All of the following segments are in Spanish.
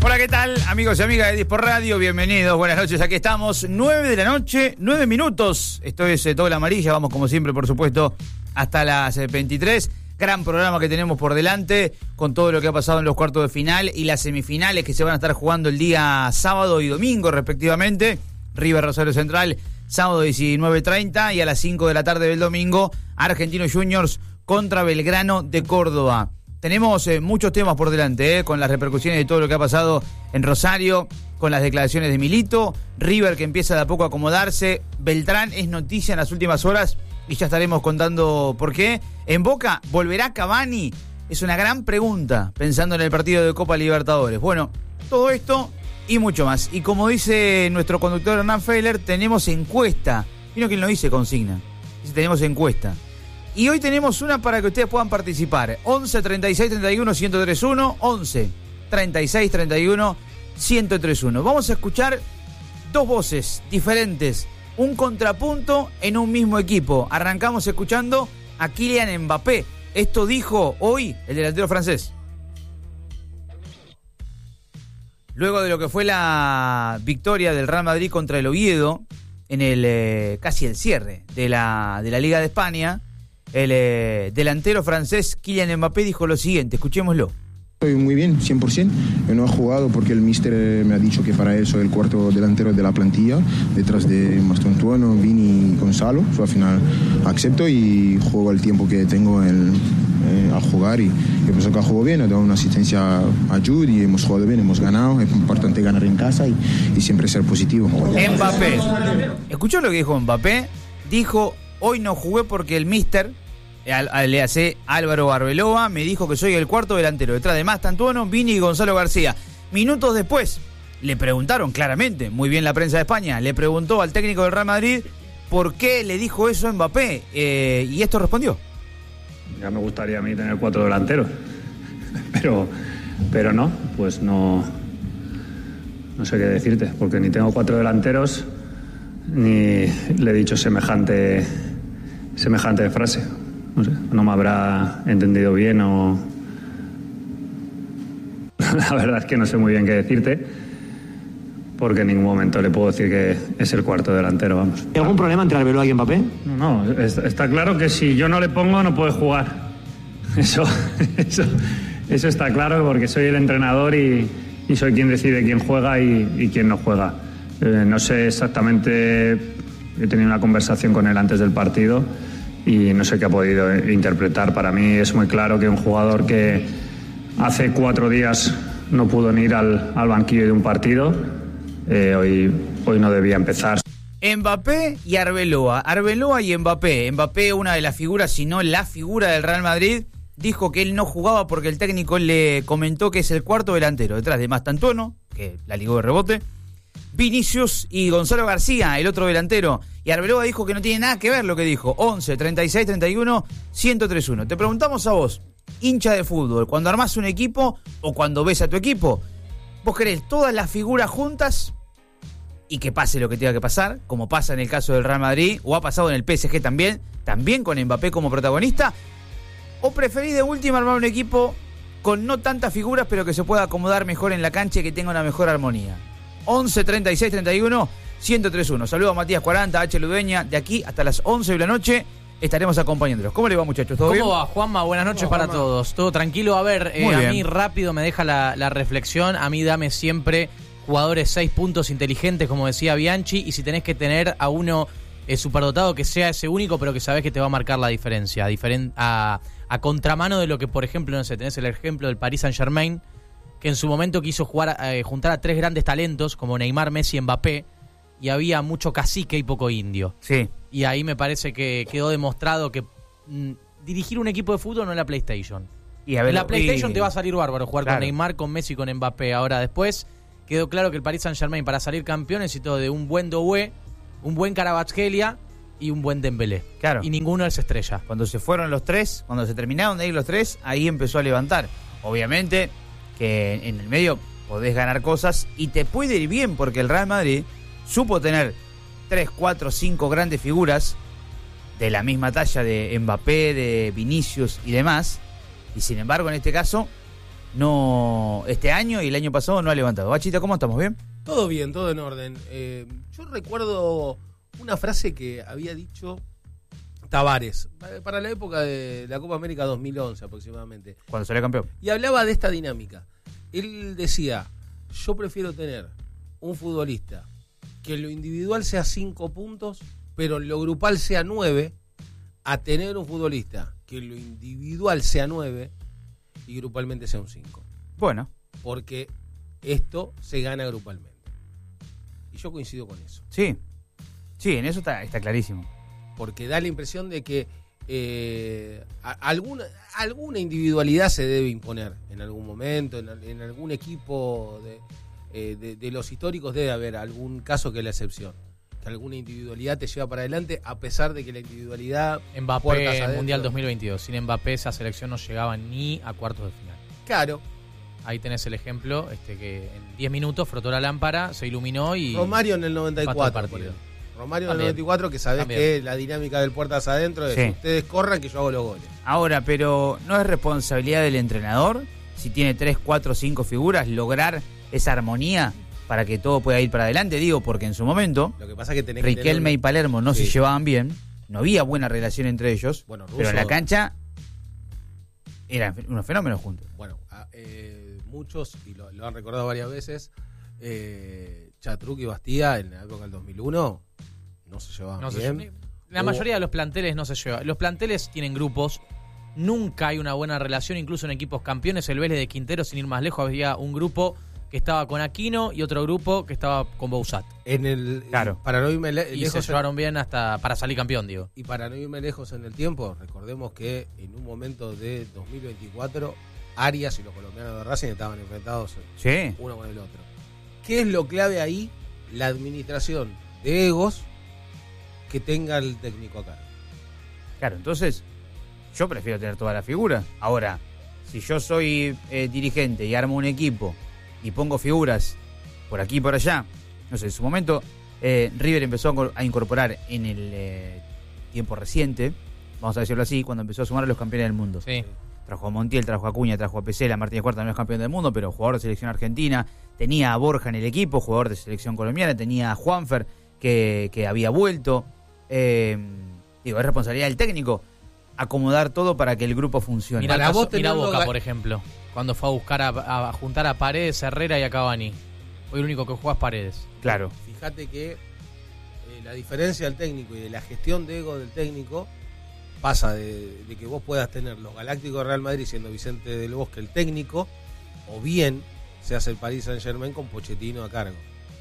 Hola, ¿qué tal? Amigos y amigas de Disport Radio, bienvenidos, buenas noches, aquí estamos, 9 de la noche, 9 minutos, esto es Todo la Amarilla, vamos como siempre, por supuesto, hasta las 23, gran programa que tenemos por delante, con todo lo que ha pasado en los cuartos de final y las semifinales que se van a estar jugando el día sábado y domingo, respectivamente, River Rosario Central, sábado 19:30 y a las 5 de la tarde del domingo, Argentinos Juniors contra Belgrano de Córdoba. Tenemos muchos temas por delante, con las repercusiones de todo lo que ha pasado en Rosario, con las declaraciones de Milito, River que empieza de a poco a acomodarse, Beltrán es noticia en las últimas horas y ya estaremos contando por qué. En Boca, ¿volverá Cavani? Es una gran pregunta, pensando en el partido de Copa Libertadores. Bueno, todo esto y mucho más. Y como dice nuestro conductor Hernán Feiler, tenemos encuesta. Vino quien lo dice consigna. Dice, tenemos encuesta. Y hoy tenemos una para que ustedes puedan participar. 11 36 31 1031. 11 36 31 1031. Vamos a escuchar dos voces diferentes. Un contrapunto en un mismo equipo. Arrancamos escuchando a Kylian Mbappé. Esto dijo hoy el delantero francés. Luego de lo que fue la victoria del Real Madrid contra el Oviedo en el casi el cierre de la Liga de España, el delantero francés Kylian Mbappé dijo lo siguiente, escuchémoslo. Estoy muy bien, 100%. Yo no he jugado porque el míster me ha dicho que para él soy el cuarto delantero de la plantilla, detrás de Mastantuono, Vini y Gonzalo. Al final acepto y juego el tiempo que tengo a jugar y pienso que juego bien, he dado una asistencia a Jude y hemos jugado bien, hemos ganado. Es importante ganar en casa y siempre ser positivo. Mbappé, ¿escuchó lo que dijo Mbappé? Dijo, hoy no jugué porque el míster, le hace Álvaro Arbeloa, me dijo que soy el cuarto delantero, detrás de Mastantuono, Vini y Gonzalo García. Minutos después, le preguntaron claramente, muy bien la prensa de España, le preguntó al técnico del Real Madrid por qué le dijo eso a Mbappé, y esto respondió. Ya me gustaría a mí tener cuatro delanteros, pero no, pues no sé qué decirte, porque ni tengo cuatro delanteros, ni le he dicho semejante frase. No sé, no me habrá entendido bien o... La verdad es que no sé muy bien qué decirte, porque en ningún momento le puedo decir que es el cuarto delantero, vamos. ¿Hay algún problema entre Arbeloa y Mbappé? No, está claro que si yo no le pongo no puede jugar. Eso está claro, porque soy el entrenador y soy quien decide quién juega y quién no juega. No sé exactamente, he tenido una conversación con él antes del partido y no sé qué ha podido interpretar. Para mí es muy claro que un jugador que hace 4 días no pudo ni ir al banquillo de un partido, hoy no debía empezar. Mbappé y Arbeloa y Mbappé. Mbappé, una de las figuras, si no la figura del Real Madrid, dijo que él no jugaba porque el técnico le comentó que es el cuarto delantero, detrás de Mastantuono, que la ligó de rebote, Vinicius y Gonzalo García, el otro delantero. Y Arbeloa dijo que no tiene nada que ver lo que dijo. 11 36 31 1031. Te preguntamos a vos, hincha de fútbol, cuando armás un equipo o cuando ves a tu equipo, ¿vos querés todas las figuras juntas y que pase lo que tenga que pasar, como pasa en el caso del Real Madrid o ha pasado en el PSG también con Mbappé como protagonista? ¿O preferís de última armar un equipo con no tantas figuras pero que se pueda acomodar mejor en la cancha y que tenga una mejor armonía? 11 36 31 1031. Saludos a Matías 40, H. Ludeña. De aquí hasta las 11 de la noche estaremos acompañándolos. ¿Cómo le va, muchachos? ¿Todo bien? ¿Cómo va, Juanma? Buenas noches para todos. Todo tranquilo. A ver, a mí rápido me deja la reflexión. A mí dame siempre jugadores 6 puntos inteligentes, como decía Bianchi. Y si tenés que tener a uno superdotado, que sea ese único, pero que sabés que te va a marcar la diferencia. A contramano de lo que, por ejemplo, no sé, tenés el ejemplo del Paris Saint-Germain, que en su momento quiso juntar a 3 grandes talentos, como Neymar, Messi y Mbappé, y había mucho cacique y poco indio. Sí. Y ahí me parece que quedó demostrado que dirigir un equipo de fútbol no es la PlayStation. En la PlayStation te va a salir bárbaro jugar con Neymar, con Messi y con Mbappé. Ahora después quedó claro que el Paris Saint-Germain, para salir campeón, necesitó de un buen Doué, un buen Kvaratskhelia y un buen Dembélé. Claro. Y ninguno es estrella. Cuando se fueron los 3, cuando se terminaron de ir los 3, ahí empezó a levantar. Obviamente que en el medio podés ganar cosas y te puede ir bien, porque el Real Madrid supo tener 3, 4, 5 grandes figuras de la misma talla de Mbappé, de Vinicius y demás, y sin embargo en este caso no este año y el año pasado no ha levantado. Bachita, ¿cómo estamos? ¿Bien? Todo bien, todo en orden. Yo recuerdo una frase que había dicho Tavares para la época de la Copa América 2011 aproximadamente. Cuando salió campeón. Y hablaba de esta dinámica. Él decía, yo prefiero tener un futbolista que en lo individual sea 5 puntos, pero en lo grupal sea 9, a tener un futbolista que en lo individual sea 9 y grupalmente sea un 5. Bueno. Porque esto se gana grupalmente. Y yo coincido con eso. Sí, en eso está clarísimo. Porque da la impresión de que alguna individualidad se debe imponer en algún momento, en algún equipo de los históricos debe haber algún caso que es la excepción. Que alguna individualidad te lleva para adelante a pesar de que la individualidad... Mbappé en Mundial 2022. Sin Mbappé esa selección no llegaba ni a cuartos de final. Claro. Ahí tenés el ejemplo, que en 10 minutos frotó la lámpara, se iluminó y... Romario en el 94. Partido. Romario en el 94, que sabés que la dinámica del puertas adentro es ustedes corran que yo hago los goles. Ahora, pero ¿no es responsabilidad del entrenador, si tiene 3, 4, 5 figuras, lograr esa armonía para que todo pueda ir para adelante? Digo, porque en su momento lo que pasa es que Riquelme y Palermo no se llevaban bien, no había buena relación entre ellos, pero en la cancha eran unos fenómenos juntos. Bueno, muchos, y lo han recordado varias veces, Chatruc y Bastía en la época del 2001 no se llevaban bien. La mayoría de los planteles no se llevan. Los planteles tienen grupos, nunca hay una buena relación, incluso en equipos campeones. El Vélez de Quintero, sin ir más lejos, había un grupo que estaba con Aquino y otro grupo que estaba con Bouzat. Para no irme lejos, y se llevaron bien hasta para salir campeón, digo. Y para no irme lejos en el tiempo, recordemos que en un momento de 2024, Arias y los colombianos de Racing estaban enfrentados uno con el otro. ¿Qué es lo clave ahí? La administración de egos que tenga el técnico acá. Claro, entonces yo prefiero tener toda la figura. Ahora, si yo soy dirigente y armo un equipo y pongo figuras por aquí y por allá, no sé, en su momento River empezó a incorporar en el tiempo reciente, vamos a decirlo así, cuando empezó a sumar a los campeones del mundo. Sí. Trajo a Montiel, trajo a Acuña, trajo a Pesela, Martínez Cuarta no es campeón del mundo, pero jugador de selección argentina, tenía a Borja en el equipo, jugador de selección colombiana, tenía a Juanfer que había vuelto. Es responsabilidad del técnico acomodar todo para que el grupo funcione. Mira Boca, por ejemplo, cuando fue a buscar a juntar a Paredes, Herrera y a Cavani. Hoy el único que juega es Paredes. Claro. Fíjate que la diferencia del técnico y de la gestión de ego del técnico pasa de que vos puedas tener los Galácticos de Real Madrid siendo Vicente del Bosque el técnico, o bien se hace el Paris Saint-Germain con Pochettino a cargo.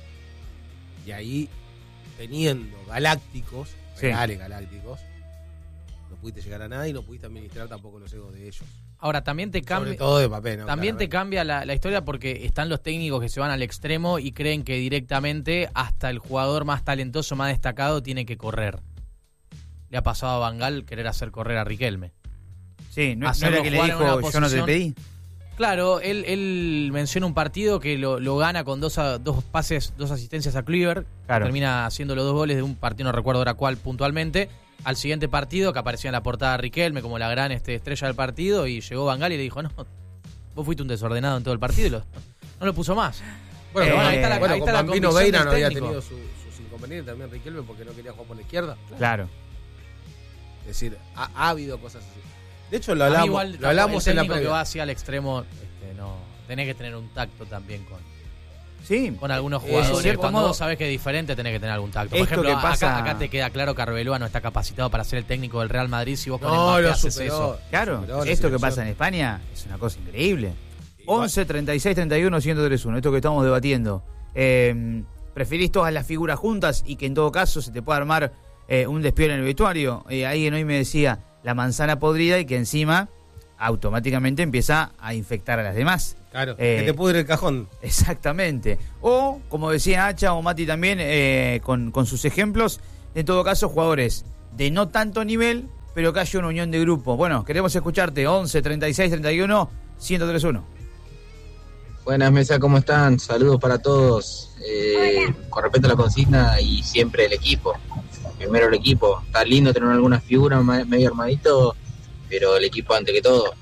Y ahí, teniendo Galácticos, reales Galácticos, no pudiste llegar a nada y no pudiste administrar tampoco los egos de ellos. Ahora, también te cambia. Sobre todo de papel, ¿no? También te cambia la historia porque están los técnicos que se van al extremo y creen que directamente hasta el jugador más talentoso, más destacado, tiene que correr. Le ha pasado a Van Gaal querer hacer correr a Riquelme. Sí, no era que le dijo, yo no te pedí. Claro, él menciona un partido que lo gana con dos pases, 2 asistencias a Kluivert. Claro. Termina haciendo los 2 goles de un partido, no recuerdo ahora cuál puntualmente. Al siguiente partido, que aparecía en la portada Riquelme como la gran estrella del partido, y llegó Van Gaal y le dijo, no, vos fuiste un desordenado en todo el partido, y no lo puso más. Bueno, ahí está la convicción Beira no había tenido sus inconvenientes también Riquelme porque no quería jugar por la izquierda. Claro. Es decir, ha habido cosas así. De hecho, lo hablamos en la previa. Que va hacia el extremo, no, tenés que tener un tacto también con algunos jugadores. Cuando vos sabés que es diferente, tenés que tener algún tacto. Por ejemplo, acá te queda claro que Arbeloa no está capacitado para ser el técnico del Real Madrid si vos con Mbappé haces eso. Claro, esto que pasa en España es una cosa increíble. 11, 36, 31, 103-1, esto que estamos debatiendo. ¿Preferís todas las figuras juntas y que en todo caso se te pueda armar un despiole en el vestuario? Alguien hoy me decía la manzana podrida y que encima automáticamente empieza a infectar a las demás. Claro, que te pudre el cajón. Exactamente. O, como decía Hacha o Mati también, con sus ejemplos, en todo caso, jugadores de no tanto nivel, pero que haya una unión de grupo. Bueno, queremos escucharte. 11, 36, 31, 103-1. Buenas, Mesa, ¿cómo están? Saludos para todos. Con respecto a la consigna y siempre el equipo. Primero el equipo. Está lindo tener algunas figuras medio armadito, pero el equipo ante que todo.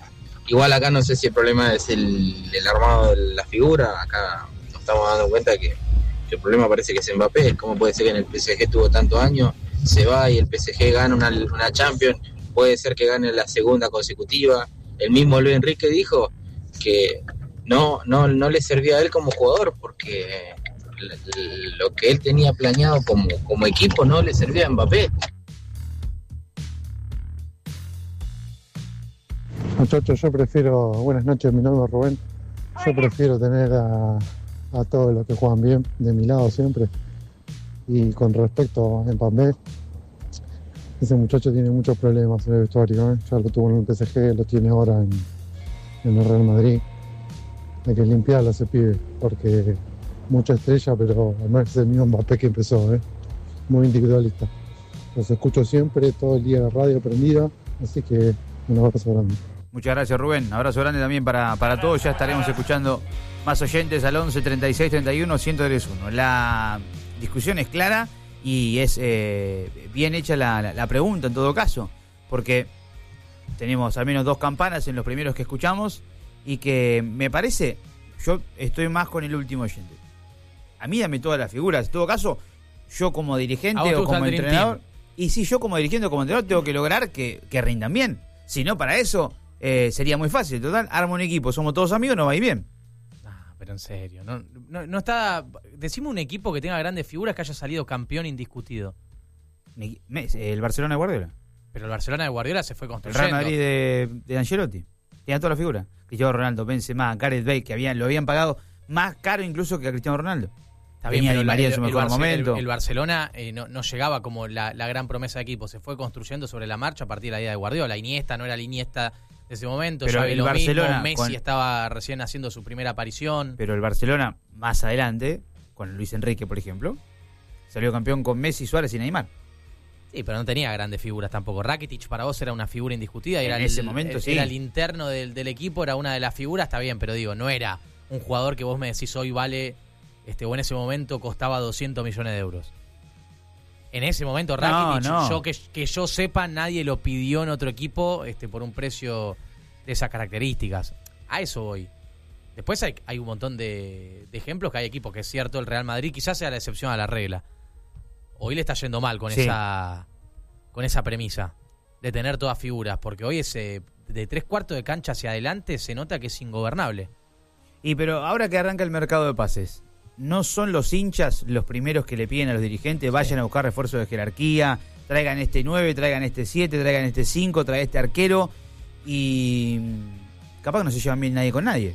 Igual acá no sé si el problema es el armado de la figura. Acá nos estamos dando cuenta que el problema parece que es Mbappé. ¿Cómo puede ser que en el PSG estuvo tantos años, se va y el PSG gana una Champions? Puede ser que gane la segunda consecutiva. El mismo Luis Enrique dijo que no le servía a él como jugador porque lo que él tenía planeado como equipo no le servía a Mbappé. Muchachos, yo prefiero, buenas noches, mi nombre es Rubén, yo prefiero tener a todos los que juegan bien de mi lado siempre. Y con respecto a Mbappé, ese muchacho tiene muchos problemas en el vestuario, ya lo tuvo en el PSG, lo tiene ahora en el Real Madrid. Hay que limpiarlo a ese pibe, porque mucha estrella, pero no es el mismo Mbappé que empezó, muy individualista. Los escucho siempre, todo el día en la radio prendida, así que un abrazo grande. Muchas gracias, Rubén. Abrazo grande también para todos. Ya estaremos escuchando más oyentes al 11 36 31 1031. La discusión es clara y es bien hecha la pregunta en todo caso, porque tenemos al menos 2 campanas en los primeros que escuchamos y que me parece, yo estoy más con el último oyente. A mí dame todas las figuras. En todo caso, yo como dirigente o como entrenador, y si yo como dirigente o como entrenador tengo que lograr que rindan bien. Si no, para eso sería muy fácil. Total, armo un equipo, somos todos amigos, no va a ir bien. Pero en serio, no está. Decime un equipo que tenga grandes figuras que haya salido campeón indiscutido. El Barcelona de Guardiola. Pero el Barcelona de Guardiola se fue construyendo. El Real Madrid de Ancelotti. Tenía toda la figura. Cristiano Ronaldo, Benzema, Gareth Bale, que lo habían pagado más caro incluso que a Cristiano Ronaldo. Está bien, pero María en su mejor momento. El Barcelona no llegaba como la gran promesa de equipo. Se fue construyendo sobre la marcha a partir de la idea de Guardiola. Iniesta no era la Iniesta de ese momento. Pero ya el Barcelona, mismo, Messi estaba recién haciendo su primera aparición. Pero el Barcelona, más adelante, con Luis Enrique, por ejemplo, salió campeón con Messi, Suárez y Neymar. Sí, pero no tenía grandes figuras tampoco. Rakitic para vos era una figura indiscutida. En ese momento, sí. Era el interno del equipo, era una de las figuras, está bien, pero digo, no era un jugador que vos me decís hoy vale, o en ese momento costaba 200 millones de euros. En ese momento Rakitic, yo que yo sepa, nadie lo pidió en otro equipo por un precio de esas características. A eso voy. Después hay un montón de ejemplos que hay equipos que es cierto, el Real Madrid quizás sea la excepción a la regla. Hoy le está yendo mal con esa premisa de tener todas figuras, porque hoy de 3/4 de cancha hacia adelante se nota que es ingobernable. Pero ahora que arranca el mercado de pases, ¿no son los hinchas los primeros que le piden a los dirigentes vayan a buscar refuerzos de jerarquía, traigan este 9, traigan este 7, traigan este 5, traigan este arquero? Y capaz que no se llevan bien nadie con nadie.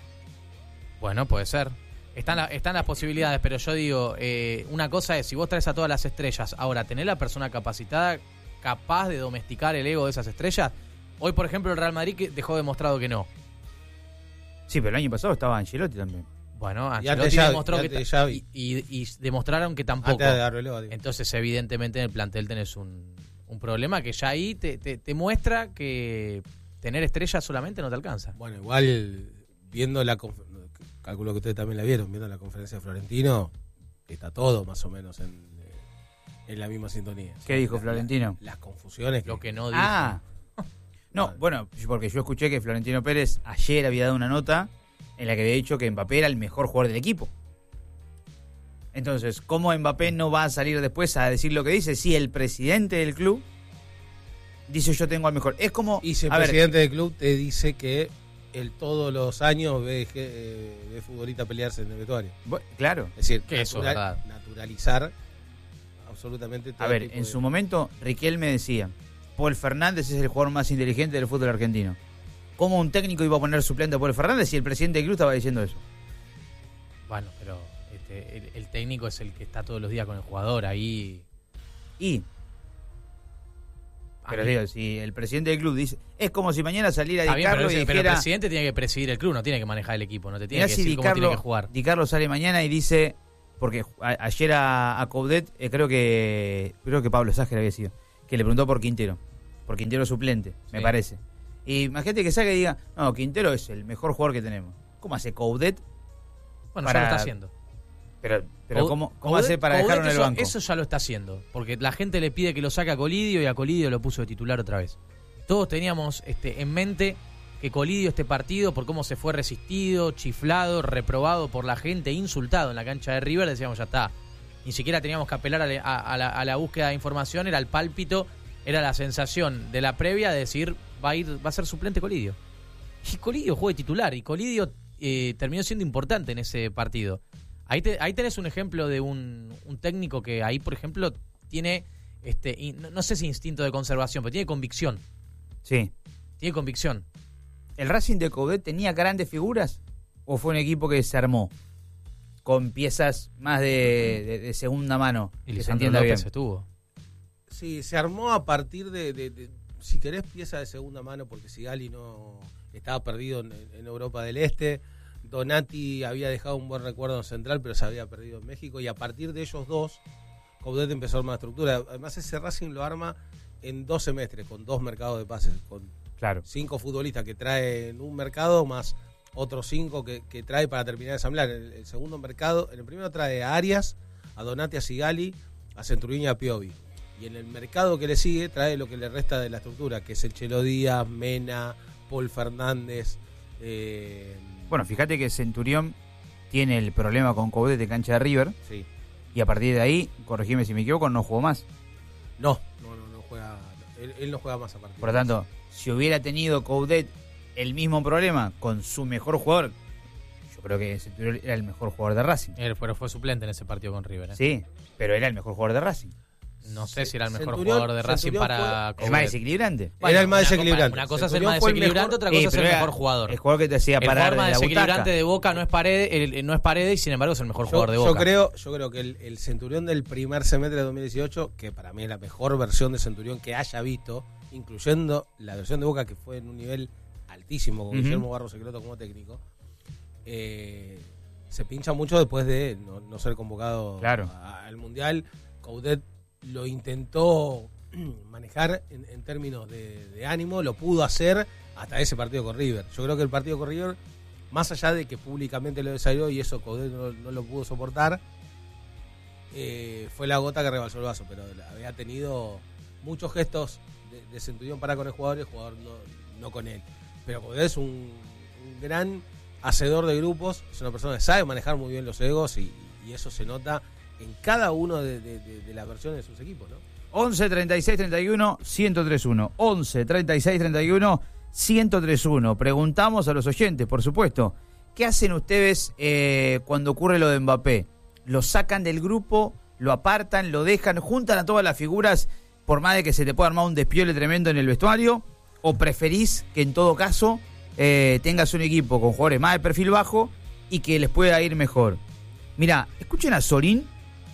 Bueno, puede ser. Están las posibilidades, pero yo digo, una cosa es, si vos traes a todas las estrellas, ahora, tener la persona capacitada, capaz de domesticar el ego de esas estrellas. Hoy, por ejemplo, el Real Madrid dejó demostrado que no. Sí, pero el año pasado estaba Ancelotti también. Bueno, Ancelotti demostró que y demostraron que tampoco. Entonces, evidentemente, en el plantel tenés un problema que ya ahí te muestra que tener estrellas solamente no te alcanza. Bueno, igual, viendo calculo que ustedes también la vieron, viendo la conferencia de Florentino, está todo más o menos en la misma sintonía. ¿Qué dijo Florentino? Las confusiones. Lo que no dijo. No, bueno, porque yo escuché que Florentino Pérez ayer había dado una nota en la que había dicho que Mbappé era el mejor jugador del equipo. Entonces, ¿cómo Mbappé no va a salir después a decir lo que dice si el presidente del club dice yo tengo al mejor? Es como... Y si el presidente del club te dice que él todos los años ve futbolista pelearse en el vestuario. Claro. Es decir, que eso, naturalizar absolutamente todo. A ver, en su momento, Riquelme decía, Paul Fernández es el jugador más inteligente del fútbol argentino. ¿Cómo un técnico iba a poner suplente a Paul Fernández si el presidente del club estaba diciendo eso? Bueno, pero el técnico es el que está todos los días con el jugador ahí. Pero digo, si el presidente del club dice... Es como si mañana saliera Di Carlo y dijera... Pero el presidente tiene que presidir el club, no tiene que manejar el equipo, no te tiene que decir cómo tiene que jugar. Di Carlo sale mañana y dice... Porque ayer a Coudet, creo que Pablo Ságer había sido, que le preguntó por Quintero suplente, me parece. Y imagínate que salga y diga, no, Quintero es el mejor jugador que tenemos. ¿Cómo hace Coudet? Bueno, ya lo está haciendo. Pero ¿cómo hace para dejarlo en el banco? Eso ya lo está haciendo, porque la gente le pide que lo saque a Colidio y a Colidio lo puso de titular otra vez. Todos teníamos en mente que Colidio este partido, por cómo se fue resistido, chiflado, reprobado por la gente, insultado en la cancha de River, decíamos, ya está. Ni siquiera teníamos que apelar a la búsqueda de información, era el pálpito, era la sensación de la previa de decir, va a ser suplente Colidio. Y Colidio jugó de titular, y Colidio terminó siendo importante en ese partido. Ahí tenés un ejemplo de un técnico que ahí, por ejemplo, tiene, no sé si instinto de conservación, pero tiene convicción. Sí. Tiene convicción. ¿El Racing de Coudet tenía grandes figuras o fue un equipo que se armó con piezas más de segunda mano? Y que se Lisandro entienda López bien. estuvo. Sí, se armó a partir de si querés, pieza de segunda mano, porque Sigali no estaba perdido en Europa del Este. Donati había dejado un buen recuerdo en Central, pero se había perdido en México. Y a partir de ellos dos, Coudet empezó a armar estructura. Además, ese Racing lo arma en 2 semestres, con 2 mercados de pases, con 5 futbolistas que trae en un mercado, más otros 5 que trae para terminar de ensamblar. El segundo mercado, en el primero trae a Arias, a Donati, a Sigali, a Centurión y a Piovi. Y en el mercado que le sigue trae lo que le resta de la estructura, que es el Chelo Díaz, Mena, Paul Fernández. Bueno, fíjate que Centurión tiene el problema con Coudet de cancha de River. Sí. Y a partir de ahí, corregime si me equivoco, no jugó más. No juega. Él no juega más a partir. Por lo tanto, si hubiera tenido Coudet el mismo problema con su mejor jugador, yo creo que Centurión era el mejor jugador de Racing. Pero fue suplente en ese partido con River. Sí, pero era el mejor jugador de Racing. No sé si era el mejor Centurión, jugador de Racing para El más desequilibrante. Era el más desequilibrante. Una cosa es el Centurión más fue el desequilibrante, mejor. otra cosa es el pero mejor jugador. El jugador que te hacía El parar jugador más de la desequilibrante butaca. de Boca no es Paredes, y sin embargo es el mejor jugador de Boca. Yo creo que el Centurión del primer semestre de 2018, que para mí es la mejor versión de Centurión que haya visto, incluyendo la versión de Boca que fue en un nivel altísimo con Guillermo Barros Secreto como técnico, se pincha mucho después de no ser convocado al Mundial. Coudet lo intentó manejar en términos de ánimo, lo pudo hacer hasta ese partido con River. Yo creo que el partido con River, más allá de que públicamente lo desayó y eso Coudet no lo pudo soportar, fue la gota que rebalsó el vaso, pero había tenido muchos gestos de Centurión para con el jugador y el jugador no con él. Pero Coudet es un gran hacedor de grupos, es una persona que sabe manejar muy bien los egos y eso se nota en cada uno de las versiones de sus equipos, ¿no? 11 36 31 1031. 11 36 31 1031. Preguntamos a los oyentes, por supuesto, ¿qué hacen ustedes cuando ocurre lo de Mbappé? ¿Lo sacan del grupo? ¿Lo apartan? ¿Lo dejan? ¿Juntan a todas las figuras por más de que se te pueda armar un despiole tremendo en el vestuario? ¿O preferís que en todo caso tengas un equipo con jugadores más de perfil bajo y que les pueda ir mejor? Mirá, escuchen a Sorín.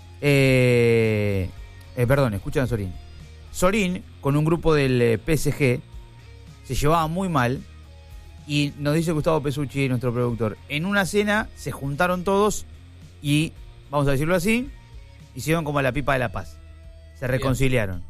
Escuchen a Sorín. Sorín, con un grupo del PSG, se llevaba muy mal. Y nos dice Gustavo Pesucci, nuestro productor, en una cena se juntaron todos y, vamos a decirlo así, hicieron como la pipa de la paz. Se reconciliaron.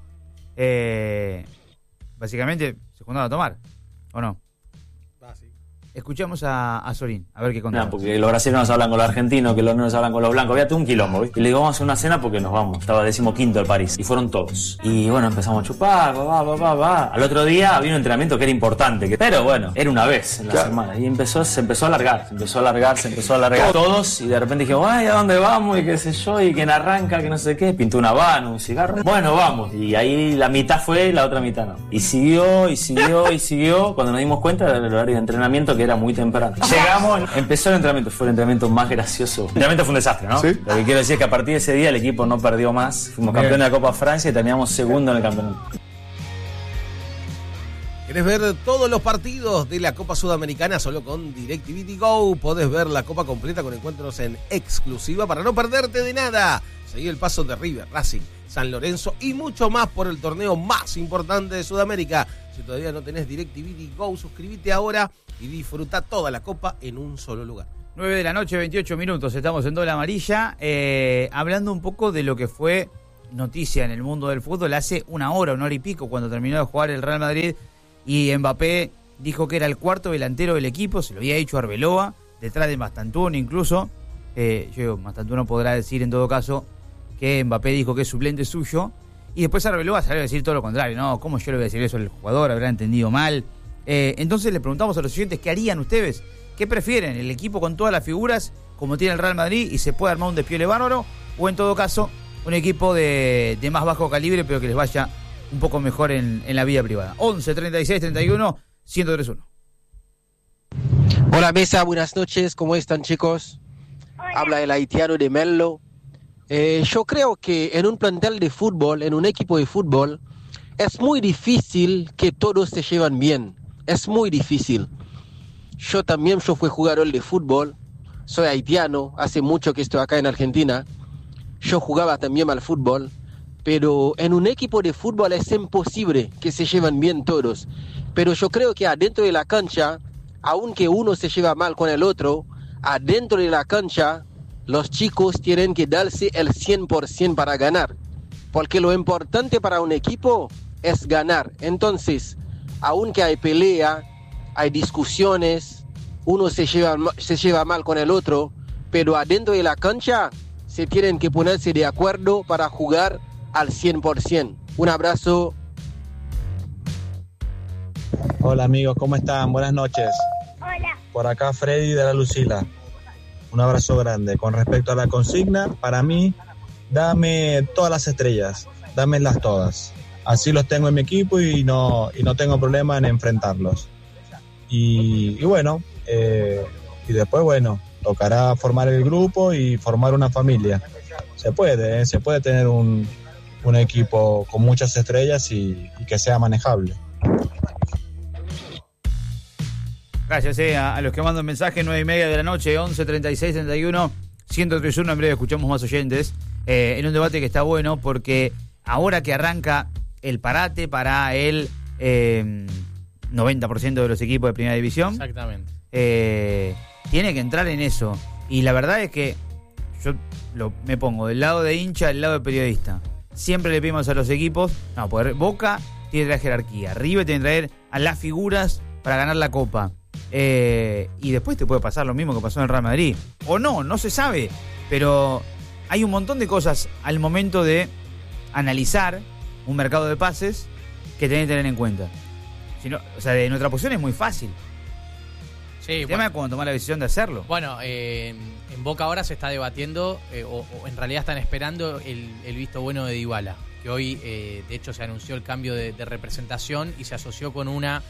Básicamente se juntaron a tomar, ¿o no? Escuchamos a Sorín, a ver qué contamos. Porque los brasileños hablan con los argentinos, que los negros hablan con los blancos. Había todo un quilombo, ¿viste? Y le digo, vamos a hacer una cena porque nos vamos. Estaba 15º el París. Y fueron todos. Y bueno, empezamos a chupar, Al otro día había un entrenamiento que era importante. Pero bueno, era una vez en la semana. Y se empezó a alargar. Todos. Y de repente dijimos, ay, ¿a dónde vamos? Y qué sé yo. Y quién arranca, que no sé qué. Pintó una habana, un cigarro. Bueno, vamos. Y ahí la mitad fue y la otra mitad no. Y siguió. Cuando nos dimos cuenta del horario de entrenamiento, que era muy temprano. Llegamos, empezó el entrenamiento, fue el entrenamiento más gracioso. El entrenamiento fue un desastre, ¿no? ¿Sí? Lo que quiero decir es que a partir de ese día el equipo no perdió más. Fuimos campeones de la Copa Francia y terminamos segundo en el campeonato. ¿Querés ver todos los partidos de la Copa Sudamericana solo con DirecTV Go? Podés ver la Copa completa con encuentros en exclusiva para no perderte de nada. Seguí el paso de River, Racing, San Lorenzo y mucho más por el torneo más importante de Sudamérica. Si todavía no tenés DirecTV Go, suscríbete ahora y disfruta toda la Copa en un solo lugar. 9 de la noche, 28 minutos, estamos en Doble Amarilla, hablando un poco de lo que fue noticia en el mundo del fútbol hace una hora y pico, cuando terminó de jugar el Real Madrid y Mbappé dijo que era el cuarto delantero del equipo, se lo había dicho Arbeloa, detrás de Mastantuono incluso. Mastantuono podrá decir en todo caso que Mbappé dijo que es suplente suyo, y después Arbeloa salió a decir todo lo contrario. No, ¿cómo yo le voy a decir eso al jugador? Habrá entendido mal. Entonces le preguntamos a los oyentes qué harían ustedes, qué prefieren, el equipo con todas las figuras como tiene el Real Madrid y se puede armar un despiole bárbaro, o en todo caso un equipo de más bajo calibre pero que les vaya un poco mejor en la vida privada. 11 36 31 1031. Hola mesa, buenas noches, ¿cómo están chicos? Hola. Habla el haitiano de Menlo. Yo creo que en un plantel de fútbol, en un equipo de fútbol, es muy difícil que todos se llevan bien. Es muy difícil. Yo fui jugador de fútbol, soy haitiano, hace mucho que estoy acá en Argentina. Yo jugaba también al fútbol, pero en un equipo de fútbol es imposible que se lleven bien todos. Pero yo creo que adentro de la cancha, aunque uno se lleva mal con el otro, adentro de la cancha, los chicos tienen que darse el 100% para ganar. Porque lo importante para un equipo es ganar. Entonces, aunque hay pelea, hay discusiones, uno se lleva mal con el otro, pero adentro de la cancha se tienen que ponerse de acuerdo para jugar al 100%. Un abrazo. Hola amigos, ¿cómo están? Buenas noches. Hola. Por acá Freddy de la Lucila. Un abrazo grande. Con respecto a la consigna, para mí, dame todas las estrellas, dámelas todas. Así los tengo en mi equipo y no tengo problema en enfrentarlos. Y bueno, y después, bueno, tocará formar el grupo y formar una familia. Se puede tener un equipo con muchas estrellas y que sea manejable. Gracias a los que mandan mensajes, 9:30 de la noche, 11 36 31 1031. En breve escuchamos más oyentes en un debate que está bueno porque ahora que arranca el parate para el 90% de los equipos de primera división. Exactamente. Tiene que entrar en eso. Y la verdad es que yo me pongo del lado de hincha, del lado de periodista. Siempre le pedimos a los equipos, Boca tiene que traer jerarquía, River tiene que traer a las figuras para ganar la Copa. Y después te puede pasar lo mismo que pasó en el Real Madrid. O no se sabe. Pero hay un montón de cosas al momento de analizar un mercado de pases que tenés que tener en cuenta. De nuestra posición es muy fácil. Sí, el tema es cuando tomar la decisión de hacerlo. Bueno, en Boca ahora se está debatiendo, o en realidad están esperando el visto bueno de Dybala, que hoy de hecho se anunció el cambio de representación y se asoció con una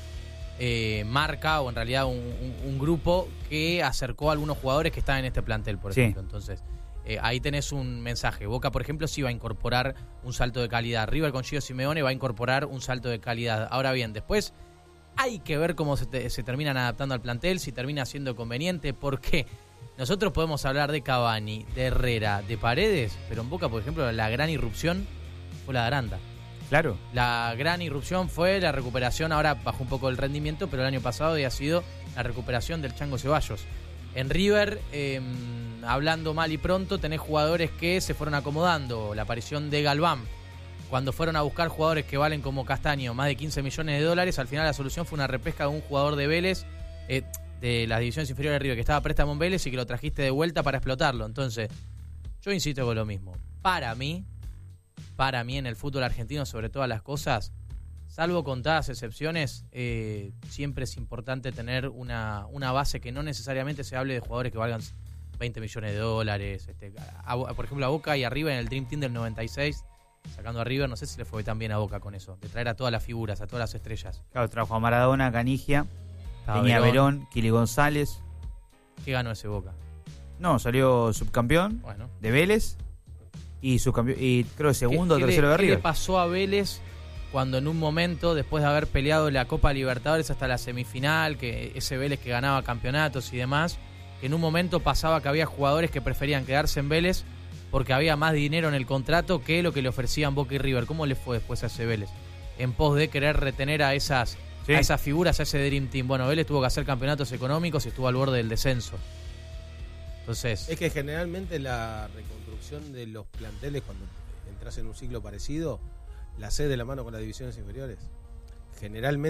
marca, o en realidad un grupo que acercó a algunos jugadores que están en este plantel, por ejemplo. Entonces, ahí tenés un mensaje. Boca, por ejemplo, sí va a incorporar un salto de calidad. River con Gio Simeone va a incorporar un salto de calidad. Ahora bien, después hay que ver cómo se terminan adaptando al plantel, si termina siendo conveniente, porque nosotros podemos hablar de Cavani, de Herrera, de Paredes, pero en Boca, por ejemplo, la gran irrupción fue la de Aranda. Claro. La gran irrupción fue la recuperación, ahora bajó un poco el rendimiento, pero el año pasado había sido la recuperación del Chango Ceballos. En River, hablando mal y pronto, tenés jugadores que se fueron acomodando. La aparición de Galván, cuando fueron a buscar jugadores que valen como Castaño más de 15 millones de dólares, al final la solución fue una repesca de un jugador de Vélez, de las divisiones inferiores de River, que estaba a préstamo en Vélez y que lo trajiste de vuelta para explotarlo. Entonces, yo insisto con lo mismo. Para mí en el fútbol argentino, sobre todas las cosas, salvo contadas excepciones, siempre es importante tener una base que no necesariamente se hable de jugadores que valgan 20 millones de dólares. Por ejemplo, a Boca y a River en el Dream Team del 96, sacando a River, no sé si le fue tan bien a Boca con eso, de traer a todas las figuras, a todas las estrellas. Claro, trajo a Maradona, Canigia, tenía Verón, Kili González. ¿Qué ganó ese Boca? No, salió subcampeón de Vélez y subcampeón, y creo segundo o tercero de River. ¿Qué le pasó a Vélez cuando en un momento, después de haber peleado la Copa Libertadores hasta la semifinal, que ese Vélez que ganaba campeonatos y demás, que en un momento pasaba que había jugadores que preferían quedarse en Vélez porque había más dinero en el contrato que lo que le ofrecían Boca y River? ¿Cómo le fue después a ese Vélez? En pos de querer retener a esas figuras, a ese Dream Team. Bueno, Vélez tuvo que hacer campeonatos económicos y estuvo al borde del descenso. Entonces, es que generalmente la reconstrucción de los planteles, cuando entras en un ciclo parecido, la haces de la mano con las divisiones inferiores. Generalmente